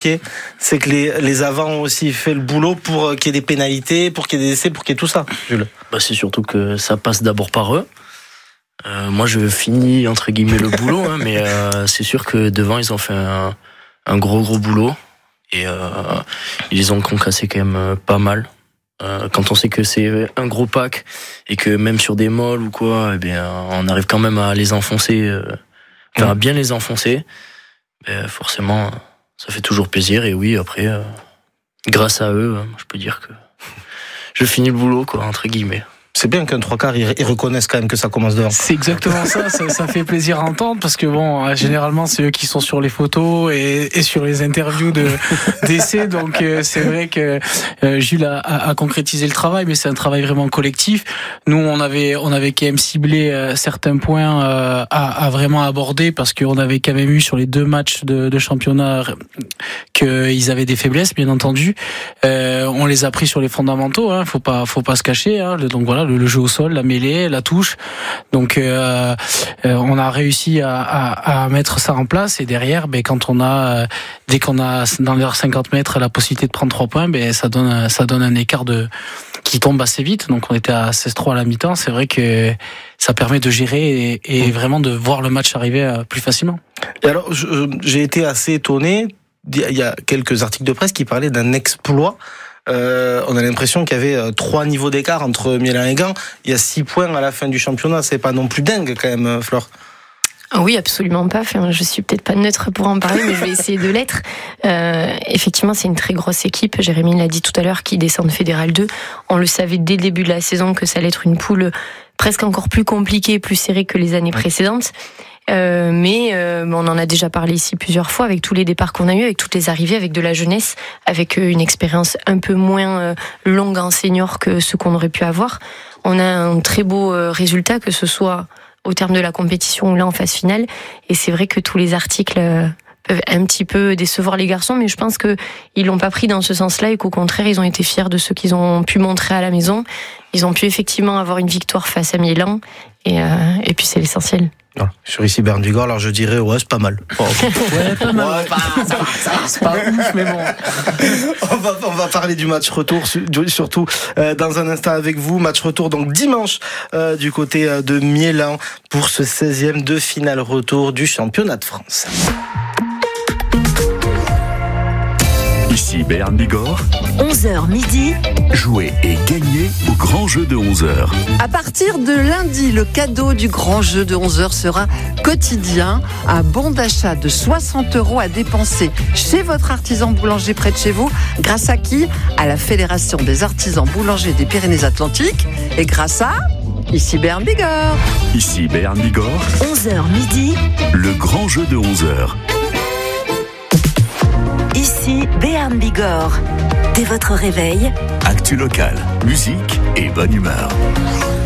remarqué, c'est que les avants ont aussi fait le boulot pour qu'il y ait des pénalités, pour qu'il y ait des essais, pour qu'il y ait tout ça, Jules. C'est surtout que ça passe d'abord par eux. Moi, je finis entre guillemets le boulot, mais c'est sûr que devant, ils ont fait un gros boulot et ils les ont concassé quand même pas mal. Quand on sait que c'est un gros pack et que même sur des molles ou quoi, on arrive quand même à les enfoncer, à bien les enfoncer. Forcément, ça fait toujours plaisir. Et oui, après, grâce à eux, je peux dire que je finis le boulot, quoi, entre guillemets. C'est bien qu'un 3/4 ils reconnaissent quand même que ça commence devant. C'est exactement ça fait plaisir à entendre parce que généralement c'est eux qui sont sur les photos et sur les interviews d'essais, donc c'est vrai que Jules a concrétisé le travail, mais c'est un travail vraiment collectif. Nous on avait quand même ciblé certains points à vraiment aborder parce qu'on avait quand même eu sur les 2 matchs de championnat qu'ils avaient des faiblesses, bien entendu. On les a pris sur les fondamentaux, faut pas se cacher, donc voilà, le jeu au sol, la mêlée, la touche. Donc on a réussi à mettre ça en place, et derrière dès qu'on a dans les 50 mètres la possibilité de prendre 3 points, ça donne un écart qui tombe assez vite. Donc on était à 16-3 à la mi-temps. C'est vrai que ça permet de gérer et vraiment de voir le match arriver plus facilement. Et alors j'ai été assez étonné, il y a quelques articles de presse qui parlaient d'un exploit. On a l'impression qu'il y avait 3 niveaux d'écart entre Milan et Gand. Il y a 6 points à la fin du championnat. C'est pas non plus dingue quand même, Flore. Oui, absolument pas. Je suis peut-être pas neutre pour en parler, mais je vais essayer de l'être. Effectivement, c'est une très grosse équipe. Jérémy l'a dit tout à l'heure, qui descend de Fédéral 2. On le savait dès le début de la saison que ça allait être une poule presque encore plus compliquée, plus serrée que les années précédentes. Mais on en a déjà parlé ici plusieurs fois, avec tous les départs qu'on a eu, avec toutes les arrivées, avec de la jeunesse, avec une expérience un peu moins longue en senior que ce qu'on aurait pu avoir. On a un très beau résultat, que ce soit au terme de la compétition ou là en phase finale. Et c'est vrai que tous les articles peuvent un petit peu décevoir les garçons, mais je pense qu'ils l'ont pas pris dans ce sens-là et qu'au contraire, ils ont été fiers de ce qu'ils ont pu montrer à la maison. Ils ont pu effectivement avoir une victoire face à Milan, et puis c'est l'essentiel. Sur ici Berne Bigorre, alors je dirais c'est pas mal. Ouais, pas mal. C'est pas ouf, mais bon. On va parler du match retour, surtout dans un instant avec vous. Match retour donc dimanche du côté de Milan pour ce 16e de finale retour du championnat de France. Ici Berne Bigorre. 11h midi. Jouez et gagnez au grand jeu de 11h. À partir de lundi, le cadeau du grand jeu de 11h sera quotidien. Un bon d'achat de 60 € à dépenser chez votre artisan boulanger près de chez vous. Grâce à qui? À la Fédération des artisans boulangers des Pyrénées-Atlantiques. Et grâce à ici Berne Bigorre. Ici Berne Bigorre. 11h midi. Le grand jeu de 11h. Ici Béarn Bigorre. Dès votre réveil, Actu local, musique et bonne humeur.